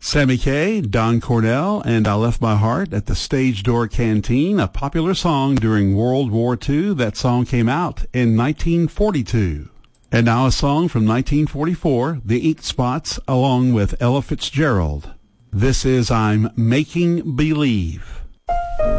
Sammy Kaye, Don Cornell, and I Left My Heart at the Stage Door Canteen, a popular song during World War II. That song came out in 1942. And now a song from 1944, The Ink Spots, along with Ella Fitzgerald. This is I'm Making Believe.